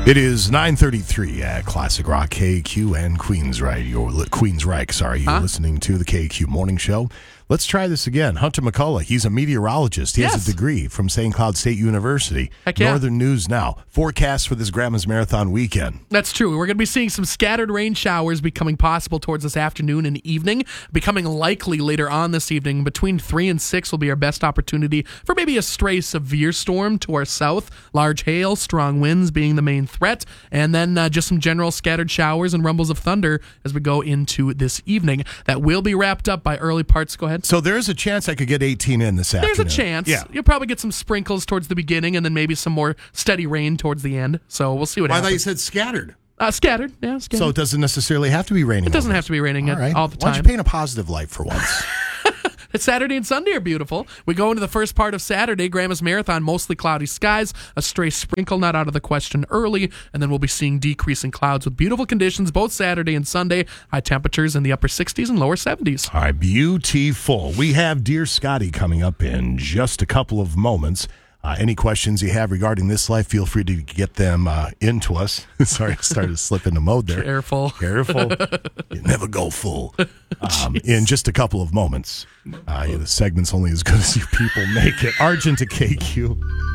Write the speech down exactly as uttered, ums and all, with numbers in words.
It is nine thirty-three at Classic Rock K Q and Queensryche. You're li- Queensryche, sorry. You're Huh? listening to the K Q Morning Show. Let's try this again. Hunter McCullough, he's a meteorologist. He Yes. has a degree from Saint Cloud State University. Heck yeah. Northern News Now. Forecast for this Grandma's Marathon weekend. That's true. We're going to be seeing some scattered rain showers becoming possible towards this afternoon and evening, becoming likely later on this evening. Between three and six will be our best opportunity for maybe a stray severe storm to our south. Large hail, strong winds being the main threat, and then uh, just some general scattered showers and rumbles of thunder as we go into this evening. That will be wrapped up by early parts. Go ahead. So there's a chance I could get eighteen in this afternoon. There's a chance. Yeah. You'll probably get some sprinkles towards the beginning and then maybe some more steady rain towards the end. So we'll see what Well, I thought you happens. said scattered. Uh, scattered. Yeah, scattered. So it doesn't necessarily have to be raining. It doesn't over. have to be raining All all, right. all the Why don't time. you paint a positive light for once? It's Saturday and Sunday are beautiful. We go into the first part of Saturday, Grandma's Marathon, mostly cloudy skies, a stray sprinkle not out of the question early, and then we'll be seeing decreasing clouds with beautiful conditions both Saturday and Sunday, high temperatures in the upper sixties and lower seventies. All right, beautiful. We have Dear Scotty coming up in just a couple of moments. Uh, any questions you have regarding this life, feel free to get them uh, into us. Sorry, I started to slip into mode there. Careful. Careful. You never go full. Um, in just a couple of moments. Uh, yeah, the segment's only as good as you people make it. Argent to K Q.